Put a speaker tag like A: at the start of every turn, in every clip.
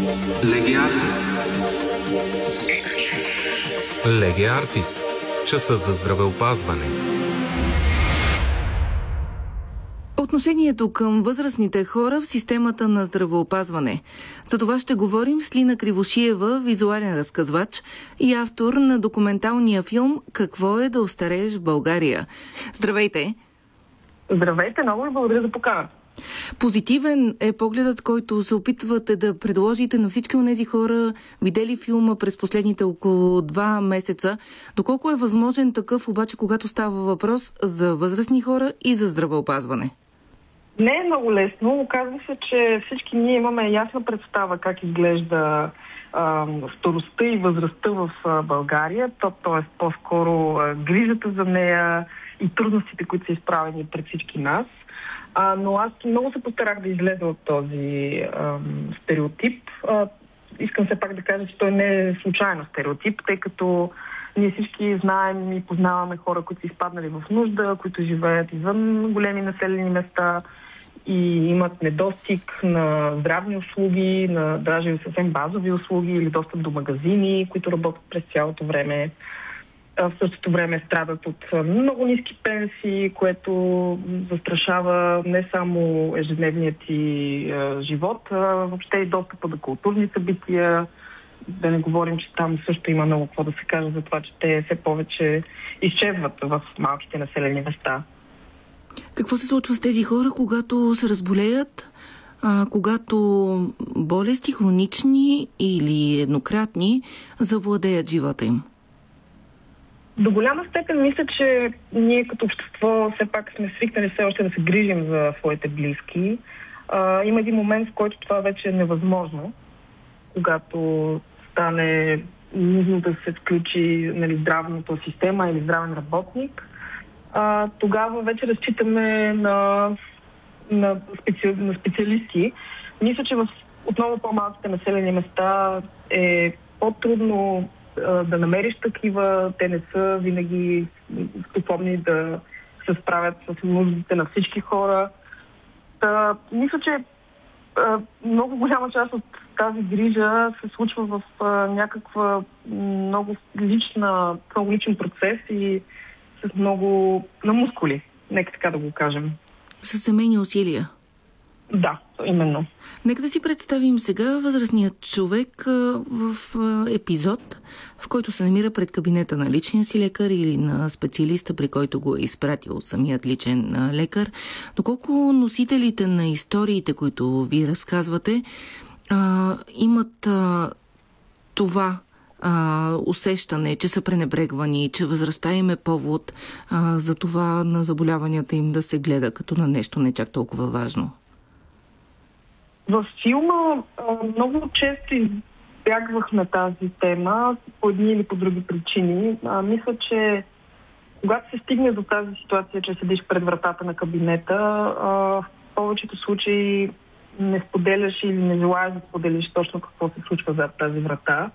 A: Леги Артис. Леги Артис. Часът за здравеопазване.
B: Отношението към възрастните хора в системата на здравеопазване. За това ще говорим с Лина Кривошиева, визуален разказвач и автор на документалния филм «Какво е да остарееш в България». Здравейте!
C: Здравейте, много ви благодаря за поканата.
B: Позитивен е погледът, който се опитвате да предложите на всички онези хора, видели филма през последните около 2 месеца. Доколко е възможен такъв, обаче, когато става въпрос за възрастни хора и за здравеопазване?
C: Не е много лесно. Оказва се, че всички ние имаме ясна представа как изглежда старостта и възрастта в България, т.е. по-скоро грижата за нея и трудностите, които са изправени пред всички нас. Но аз много се постарах да излеза от този стереотип. Искам все пак да кажа, че той не е случайно стереотип, тъй като ние всички знаем и познаваме хора, които са изпаднали в нужда, които живеят извън големи населени места и имат недостиг на здравни услуги, на даже съвсем базови услуги или достъп до магазини, които работят през цялото време. В същото време страдат от много ниски пенсии, което застрашава не само ежедневният ти живот, а въобще и достъпа до културни събития. Да не говорим, че там също има много какво да се каже за това, че те все повече изчезват в малките населени места.
B: Какво се случва с тези хора, когато се разболеят, когато болести хронични или еднократни завладеят живота им?
C: До голяма степен мисля, че ние като общество все пак сме свикнали все още да се грижим за своите близки. Има един момент, в който това вече е невъзможно, когато стане нужно да се включи здравната система или здравен работник. Тогава вече разчитаме на специалисти. Мисля, че в отново по-малките населени места е по-трудно да намериш такива. Те не са винаги способни да се справят с нуждите на всички хора. Мисля, че много голяма част от тази грижа се случва в някаква много личен процес и с много на мускули, нека така да го кажем.
B: С семейни усилия.
C: Да, именно.
B: Нека да си представим сега възрастният човек в епизод, в който се намира пред кабинета на личния си лекар или на специалиста, при който го е изпратил самият личен лекар. Доколко носителите на историите, които ви разказвате, имат това усещане, че са пренебрегвани, че възрастта им е повод за това на заболяванията им да се гледа като на нещо не чак толкова важно?
C: В филма много често избягвахме тази тема по едни или по други причини. Мисля, че когато се стигне до тази ситуация, че седиш пред вратата на кабинета, в повечето случаи не споделяш или не желаеш да споделиш точно какво се случва зад тази врата.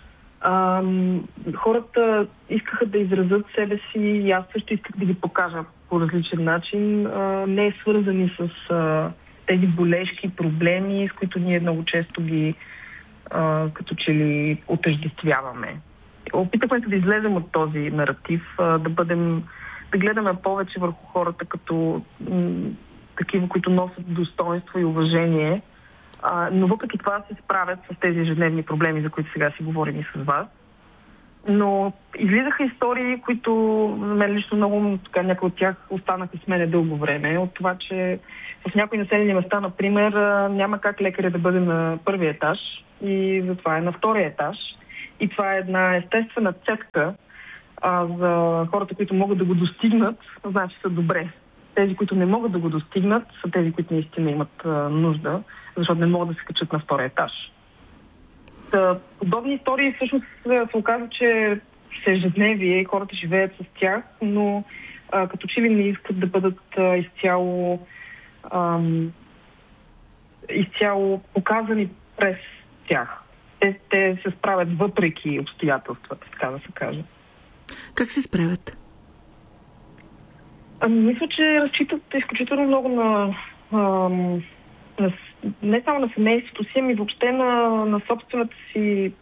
C: Хората искаха да изразят себе си и аз също исках да ги покажа по различен начин, не е свързани с тези болешки, проблеми, с които ние много често ги като че ли отъждествяваме. Опитахме се да излезем от този наратив, да гледаме повече върху хората като такива, които носят достоинство и уважение, но въпреки това се справят с тези ежедневни проблеми, за които сега си говорим и с вас. Но излизаха истории, които за мен лично много, някои от тях останаха с мене дълго време. От това, че в някои населени места, например, няма как лекаря да бъде на първия етаж и затова е на втория етаж. И това е една естествена цетка за хората, които могат да го достигнат, значи са добре. Тези, които не могат да го достигнат, са тези, които наистина имат нужда, защото не могат да се качат на втория етаж. Подобни истории всъщност се оказва, че са ежедневие и хората живеят с тях, но като че ли не искат да бъдат изцяло показани през тях. Те се справят въпреки обстоятелствата, така да се каже.
B: Как се справят?
C: Мисля, че разчитат изключително много на не само на семейството си, ами въобще на собствената си...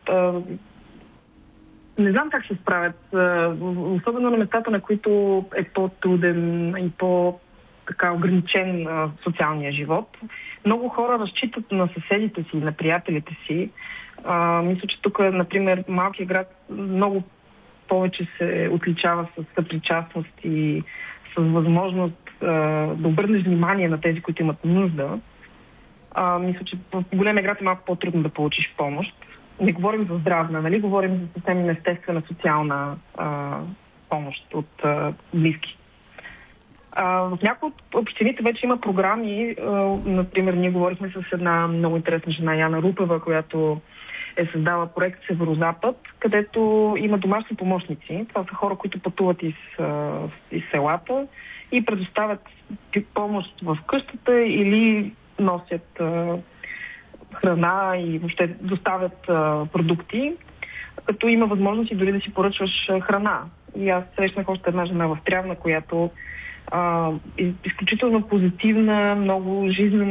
C: Не знам как се справят, особено на местата, на които е по-труден и по-така ограничен социалния живот. Много хора разчитат на съседите си, на приятелите си. Мисля, че тук, например, малкият град много повече се отличава с съпричастност и с възможност да обърнеш внимание на тези, които имат нужда. Мисля, че в големия град е малко по-трудно да получиш помощ. Не говорим за здравна, нали? Говорим за съвсем естествена социална помощ от близки. В някои от общините вече има програми. Например, ние говорихме с една много интересна жена, Яна Рупева, която е създала проект Северозапад, където има домашни помощници. Това са хора, които пътуват из селата и предоставят помощ в къщата или носят храна и въобще доставят продукти, като има възможност и дори да си поръчваш храна. И аз срещнах още една жена в Трявна, която изключително позитивна, много жизнена